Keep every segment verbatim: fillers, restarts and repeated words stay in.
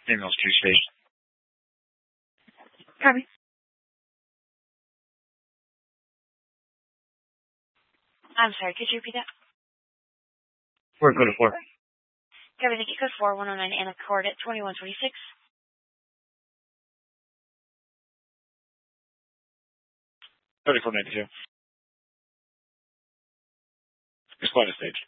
Daniels two stage. Copy. I'm sorry, could you repeat that? Four, go to four. Copy, thank you. Code four one oh nine and a coordinate twenty-one twenty-six. thirty-four ninety-two. Respond to stage.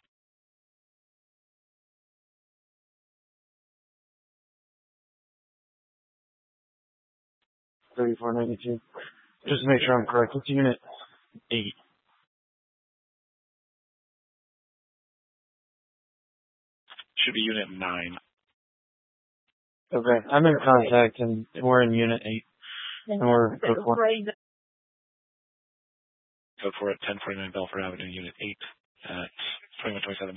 thirty-four ninety-two. Just to make sure I'm correct, it's unit eight. Should be unit nine. Okay, I'm in contact and we're in unit eight. And we're code four. Code four at ten forty-nine Belfort Avenue, unit eight at twenty-one twenty-seven.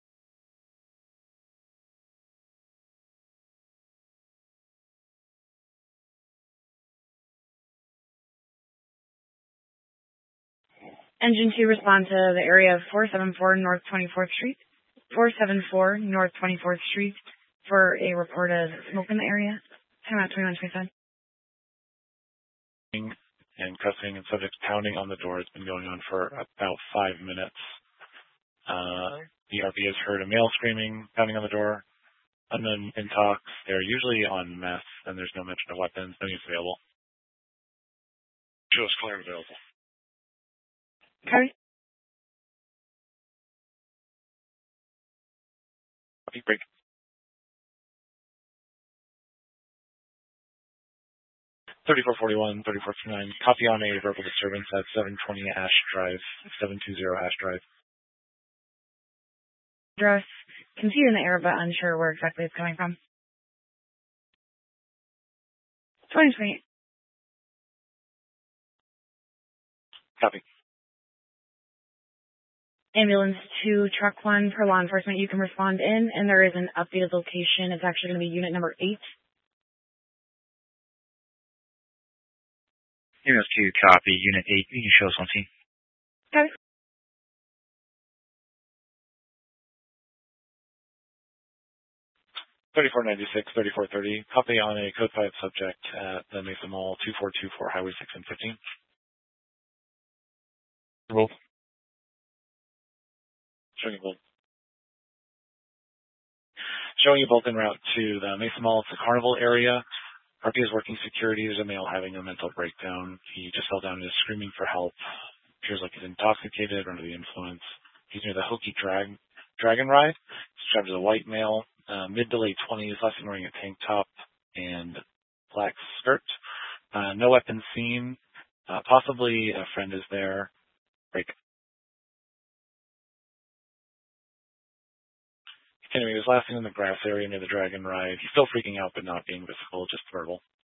Engine two respond to the area of four seventy-four North twenty-fourth Street. four seventy-four North twenty-fourth Street for a report of smoke in the area. Time out twenty-one twenty-seven. And cussing and subject pounding on the door has been going on for about five minutes. Uh, the R P has heard a male screaming, pounding on the door. Unknown in talks. They're usually on meth, and there's no mention of weapons. No use available. Show us clear available. Okay. Copy, break. thirty-four forty-one, thirty-four fifty-nine. Copy on a verbal disturbance at seven twenty Ash Drive, seven twenty Ash Drive. Address. Can see it in the air, but unsure where exactly it's coming from. twenty twenty. Copy. Ambulance two, truck one per law enforcement. You can respond in, and there is an updated location. It's actually going to be unit number eight. Ambulance two, copy. Unit eight. You can show us on scene. Copy. thirty-four ninety-six, thirty-four thirty. Copy on a code five subject at the Mesa Mall, two four two four Highway six and fifteen. Roll. Showing you both. Showing you both en route to the Mesa Mall. It's the Carnival area. R P is working security. There's a male having a mental breakdown. He just fell down and is screaming for help. Appears like he's intoxicated or under the influence. He's near the Hokey drag, Dragon Ride. Described as a white male, uh, mid to late twenties, last seen wearing a tank top and black skirt. Uh, no weapons seen. Uh, possibly a friend is there. Break. Anyway, he was last seen in the grass area near the Dragon Ride. He's still freaking out, but not being visible, just verbal.